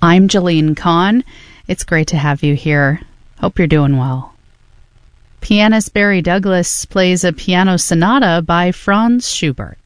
I'm Jolene Kahn. It's great to have you here. Hope you're doing well. Pianist Barry Douglas plays a piano sonata by Franz Schubert.